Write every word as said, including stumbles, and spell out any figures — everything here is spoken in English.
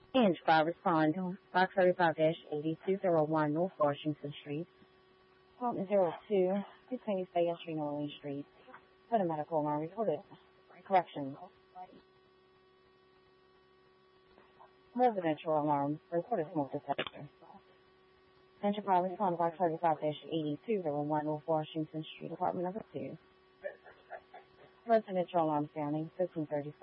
Inch five respond to Box thirty-five dash eighty two oh one North Washington Street. Apartment zero two, fifteen Fayette Street, New Orleans Street. For the medical alarm reported. Corrections. Residential alarm reported smoke detector. Attention fire respond to Box thirty-five dash eighty two oh one North Washington Street, apartment number two. Residential alarm sounding fifteen thirty-five.